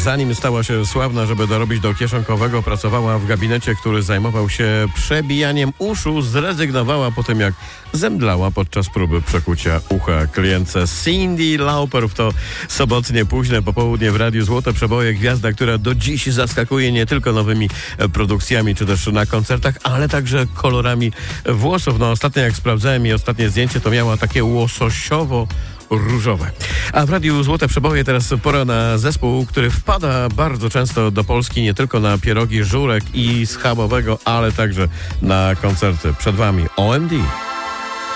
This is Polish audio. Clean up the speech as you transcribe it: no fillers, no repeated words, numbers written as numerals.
zanim stała się sławna, żeby dorobić do kieszonkowego, pracowała w gabinecie, który zajmował się przebijaniem uszu. Zrezygnowała po tym, jak zemdlała podczas próby przekucia ucha klientce. Cyndi Lauper w to sobotnie późne popołudnie w Radiu Złote Przeboje. Gwiazda, która do dziś zaskakuje nie tylko nowymi produkcjami, czy też na koncertach, ale także kolorami włosów. No ostatnio, jak sprawdzałem jej ostatnie zdjęcie, to miała takie łososiowo-różowe. A w Radiu Złote Przeboje teraz pora na zespół, który wpada bardzo często do Polski, nie tylko na pierogi Żurek i Schabowego, ale także na koncerty. Przed wami OMD.